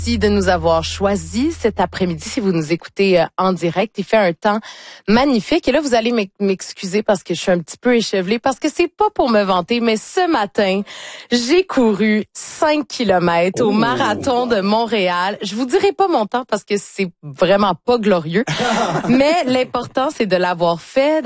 Merci de nous avoir choisis cet après-midi. Si vous nous écoutez en direct, il fait un temps magnifique. Et là, vous allez m'excuser parce que je suis un petit peu échevelée, parce que c'est pas pour me vanter, mais ce matin, j'ai couru 5 kilomètres au marathon de Montréal. Je vous dirai pas mon temps parce que c'est vraiment pas glorieux, mais l'important, c'est de l'avoir fait,